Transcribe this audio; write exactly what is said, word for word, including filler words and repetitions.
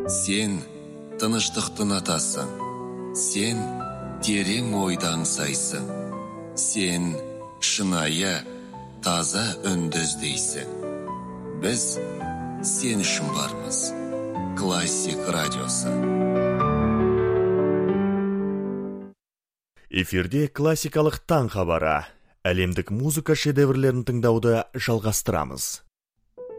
Сен тыныштықтың атасың, сен терең ойды аңсайсың, сен шынайы, таза үнді іздейсің. Біз сен үшін бармыз. Классик радиосы. Эфирде классикалық таң хабары. Әлемдік музыка шедеврлерін тыңдауды жалғастырамыз.